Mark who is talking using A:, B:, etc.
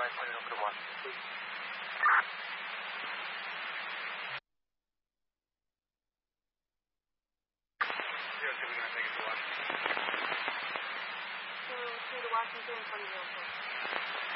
A: pointing over to Washington. We're going to take it to Washington.
B: To Washington 2004.